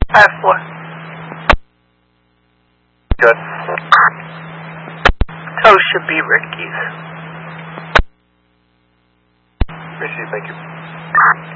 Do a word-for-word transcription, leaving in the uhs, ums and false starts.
Five four. Good. Toe should be Ricky's. Received, thank you.